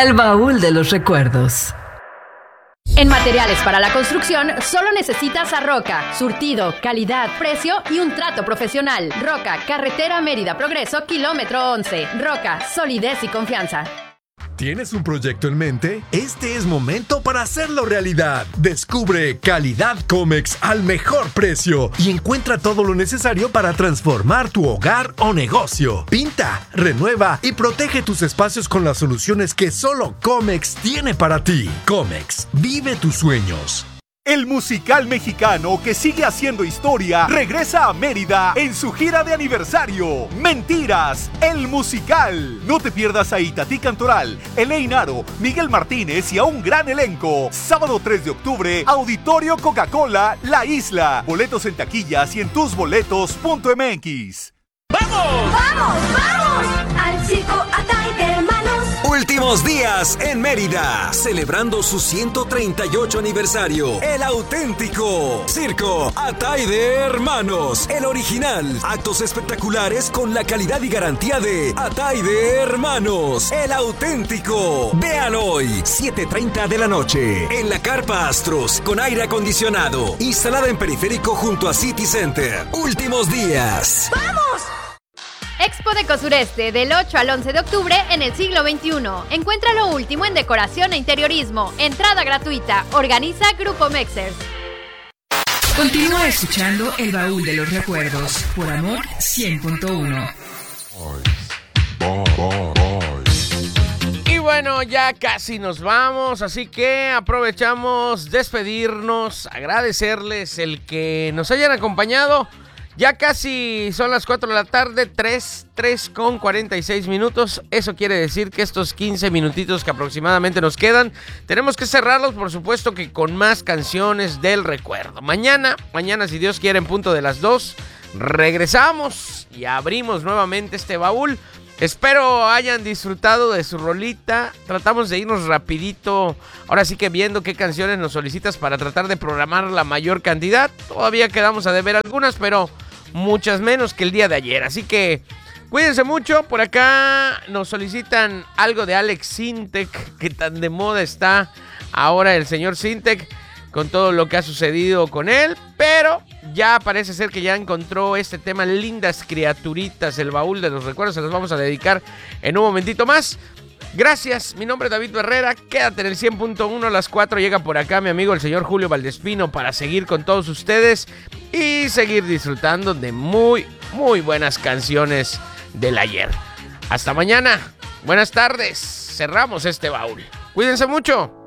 El baúl de los recuerdos. En materiales para la construcción, solo necesitas a Roca. Surtido, calidad, precio y un trato profesional. Roca, carretera Mérida Progreso, kilómetro 11. Roca, solidez y confianza. ¿Tienes un proyecto en mente? Este es momento para hacerlo realidad. Descubre Calidad Comex al mejor precio y encuentra todo lo necesario para transformar tu hogar o negocio. Pinta, renueva y protege tus espacios con las soluciones que solo Comex tiene para ti. Comex, vive tus sueños. El musical mexicano que sigue haciendo historia regresa a Mérida en su gira de aniversario. Mentiras, el musical. No te pierdas a Itatí Cantoral, Elaine Aro, Miguel Martínez y a un gran elenco. Sábado 3 de octubre, Auditorio Coca-Cola, La Isla. Boletos en taquillas y en tusboletos.mx. ¡Vamos! ¡Vamos, vamos! Al circo Atay de Hermanos. Últimos días en Mérida, celebrando su 138 aniversario. El auténtico Circo Atay de Hermanos, el original. Actos espectaculares con la calidad y garantía de Atay de Hermanos, el auténtico. Vean hoy, 7:30 de la noche, en la Carpa Astros, con aire acondicionado, instalada en Periférico junto a City Center. Últimos días. ¡Vamos! Expo Deco Sureste, del 8 al 11 de octubre en el siglo XXI. Encuentra lo último en decoración e interiorismo. Entrada gratuita. Organiza Grupo Mexers. Continúa escuchando El Baúl de los Recuerdos por Amor 100.1. Y bueno, ya casi nos vamos, así que aprovechamos despedirnos, agradecerles el que nos hayan acompañado. Ya casi son las 4 de la tarde, 3:46. Eso quiere decir que estos 15 minutitos que aproximadamente nos quedan, tenemos que cerrarlos, por supuesto, que con más canciones del recuerdo. Mañana, si Dios quiere, en punto de las 2, regresamos y abrimos nuevamente este baúl. Espero hayan disfrutado de su rolita. Tratamos de irnos rapidito. Ahora sí que viendo qué canciones nos solicitas para tratar de programar la mayor cantidad. Todavía quedamos a deber algunas, pero muchas menos que el día de ayer. Así que cuídense mucho. Por acá nos solicitan algo de Alex Sintek, que tan de moda está ahora el señor Sintek con todo lo que ha sucedido con él, pero ya parece ser que ya encontró este tema, Lindas Criaturitas, el baúl de los recuerdos. Se los vamos a dedicar en un momentito más. Gracias, mi nombre es David Herrera. Quédate en el 100.1. A las 4 llega por acá mi amigo el señor Julio Valdespino para seguir con todos ustedes y seguir disfrutando de muy, muy buenas canciones del ayer. Hasta mañana, buenas tardes. Cerramos este baúl. Cuídense mucho.